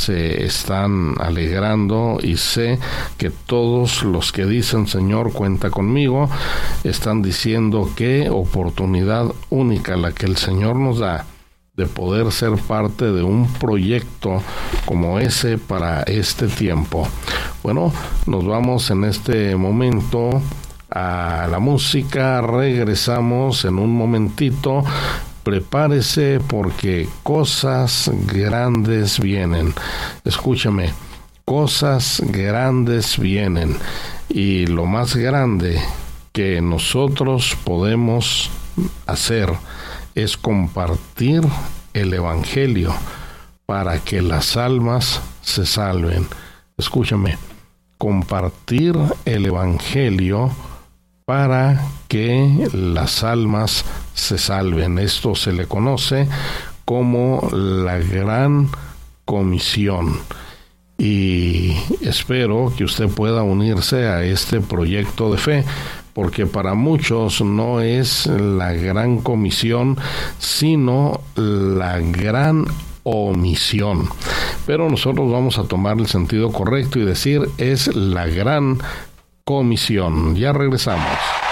se están alegrando, y sé que todos los que dicen Señor, cuenta conmigo, están diciendo qué oportunidad única la que el Señor nos da de poder ser parte de un proyecto como ese para este tiempo. Bueno, nos vamos en este momento a la música, regresamos en un momentito. Prepárese porque cosas grandes vienen. Escúchame, cosas grandes vienen, y lo más grande que nosotros podemos hacer es compartir el Evangelio para que las almas se salven. Escúchame, compartir el Evangelio para que las almas se salven. Esto se le conoce como la Gran Comisión. Y espero que usted pueda unirse a este proyecto de fe, porque para muchos no es la Gran Comisión, sino la Gran Omisión. Pero nosotros vamos a tomar el sentido correcto y decir es la Gran Comisión. Ya regresamos.